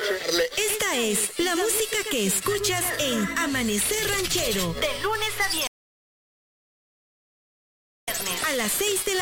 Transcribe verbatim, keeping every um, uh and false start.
Esta es la música que escuchas en Amanecer Ranchero, de lunes a viernes, a las seis de la